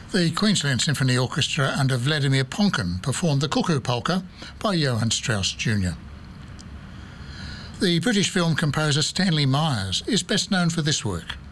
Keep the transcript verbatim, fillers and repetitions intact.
The Queensland Symphony Orchestra under Vladimir Ponkin performed the Cuckoo Polka by Johann Strauss Junior The British film composer Stanley Myers is best known for this work.